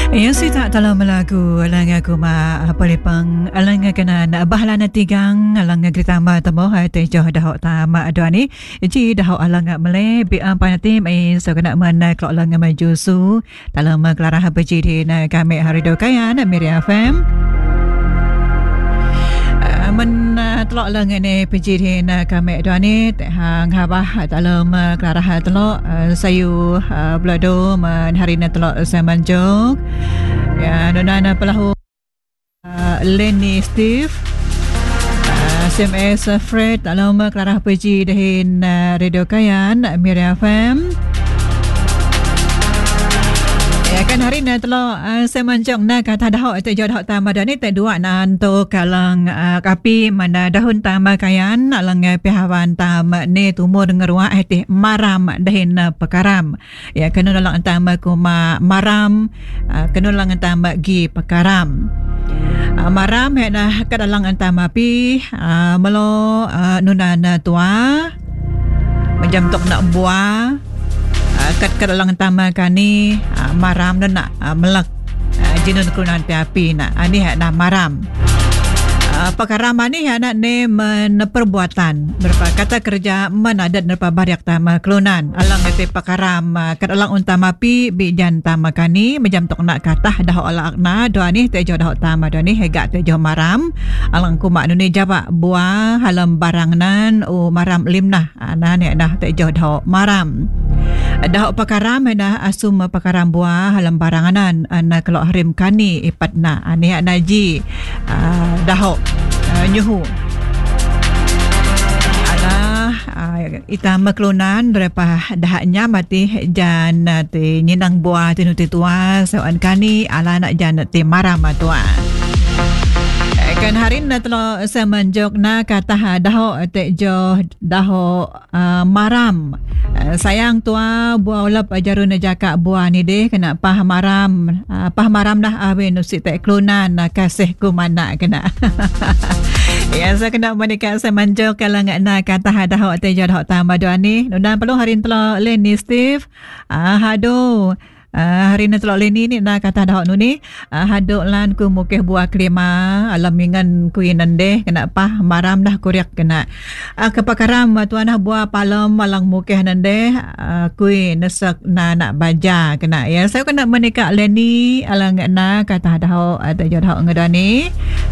Iya sih tak tahu melagu alang aku apa lepang alang kena bahala na tigang alang gritama tamo hai te joh dah tama aduani ji dah alang mele bi apa nanti mai so kena mana kalau alang maju su dalam kelara habaji di na kami hari do kaya na Miriam FM men telok lang ni pejirin kami aduani te hang habah dalam kelara telok sayu blado men hari na telok samanjok ya nona pelahu Lenny Steve SMS Fred dalam kelara peji dahin radio kayan Miriam FM ya kan hari na telo semanjong na kata dah te jo dah tama dan ni te dua nan to kalang kapi mana dahun tama kayan alang pihawan tam ne tumur ngerwa te maram dahin pekaram ya kanu lang tama ko maram kanu lang tama gi pekaram maram na kadalang tama pi melo nunana tua macam tok nak buah kat lang tama kani maram dan nak melak jinun kelunan api nak ani nak maram pekaram ni nak ne perbuatan berapa kata kerja menadat nerpa bariak tama kelunan alang te pekaram kat alang untama pi bijan tama kani majam tok nak kata dah olak na do ni te jo dah tama do ni hega te jo maram alang ku mak ni jaba buah halam barang nan maram limnah ana ni dah te jo dah maram dah pekaram dah asum pekaram buah halam baranganan ana kalau harim kani ipat na ani naji dah nyuhu ala ita maklunan berapa dahnya mati jan te nyinang buah tinu tua sawan kani ala nak jan te maram tua kan harin na telo semanjok na kata dah te jo dah maram sayang tua buah ulap ajarun jaka buah ni deh kena pahamaram dah awe nusi te klunan kasih ku mana kena ya saya kena menikah semanjok kalang na kata dah te jo dah tambah doa ni dan perlu harin telo Lenny Steve hado hari ni telok Lenny ni nak kata dah nu ni haduk lan ku mukeh buah krema alam mingan ku inan deh kena pah maram dah kuriak kena kepakaram tuan dah buah palem malang mukeh nan deh ku nesak na nak baja kena ya saya kena menikah Lenny alang na kata dah ada jodoh ngedani